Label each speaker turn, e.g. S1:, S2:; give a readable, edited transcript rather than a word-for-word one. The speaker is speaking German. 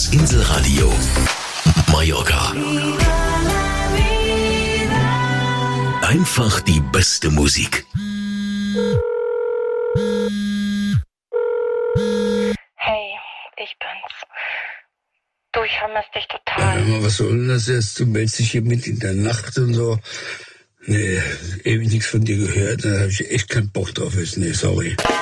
S1: Inselradio Mallorca. Einfach die beste Musik.
S2: Hey, ich bin's. Du, ich vermisse dich total.
S3: Ja, was soll denn das jetzt? Du meldest dich hier mit in der Nacht und so. Nee, ewig nichts von dir gehört. Da habe ich echt keinen Bock drauf. Nee, sorry.